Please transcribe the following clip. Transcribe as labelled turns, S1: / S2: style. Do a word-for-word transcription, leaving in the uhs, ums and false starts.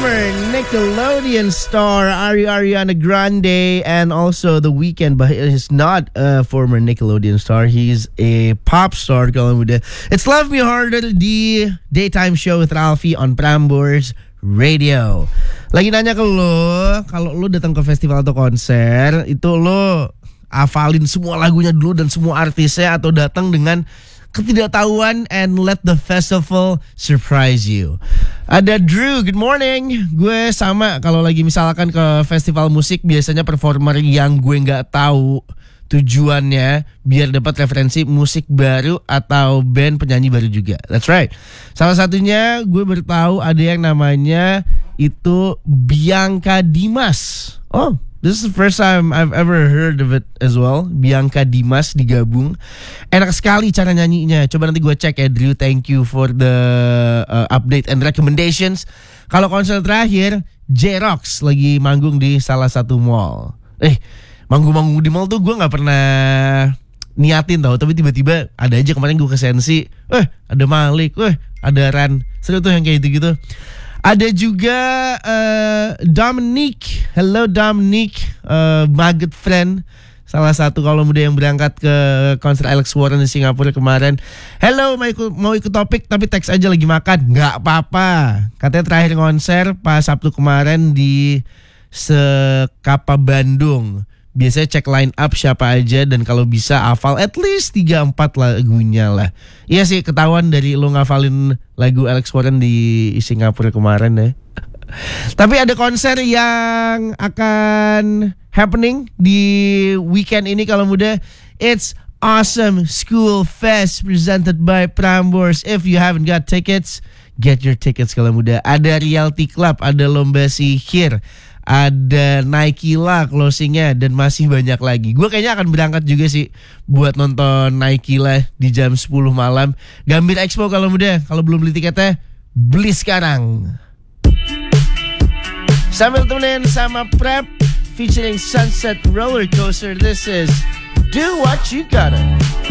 S1: former Nickelodeon star Ari Ariana Grande and also The Weeknd, but he's not a former Nickelodeon star. He's a pop star kalau muda. It's Love Me Harder di Daytime Show with Ralphie on Prambors Radio. Lagi nanya ke lo, kalau lo datang ke festival atau konser, itu lo hafalin semua lagunya dulu dan semua artisnya atau datang dengan ketidaktahuan and let the festival surprise you. Ada Drew, good morning. Gue sama kalau lagi misalkan ke festival musik biasanya performer yang gue nggak tahu tujuannya biar dapat referensi musik baru atau band penyanyi baru juga. That's right. Salah satunya gue baru tahu ada yang namanya itu Bianca Dimas. Oh, this is the first time I've ever heard of it as well. Bianca Dimas digabung. Enak sekali cara nyanyinya. Coba nanti gue cek ya Drew. Thank you for the uh, update and recommendations. Kalau konser terakhir J-Rocks lagi manggung di salah satu mall. Eh, manggung-manggung di mall tuh gue gak pernah niatin tau. Tapi tiba-tiba ada aja. Kemarin gue ke Sensi. Eh, ada Malik. Eh, ada Ran. Seru tuh yang kayak gitu-gitu. Ada juga uh, Dominique. Hello Dominique, uh, my good friend. Salah satu kalau muda yang berangkat ke konser Alex Warren di Singapura kemarin. Hello, mau ikut, mau ikut topik tapi teks aja lagi makan. Gak apa-apa. Katanya terakhir konser pas Sabtu kemarin di Sekapa Bandung. Biasanya cek line up siapa aja dan kalau bisa hafal at least tiga empat lagunya lah. Iya sih ketahuan dari lo ngafalin lagu Alex Warren di Singapura kemarin ya. Tapi ada konser yang akan happening di weekend ini kalau muda. It's Awesome School Fest presented by Prambors. If you haven't got tickets, get your tickets kalau muda. Ada Realty Club, ada Lomba Sihir, ada Nike lah closingnya dan masih banyak lagi. Gue kayaknya akan berangkat juga sih buat nonton Nike lah di jam sepuluh malam. Gambir Expo kalau muda. Kalau belum beli tiketnya, beli sekarang. Sambil temenin sama Prep featuring Sunset Roller Coaster. This is Do What You Gotta.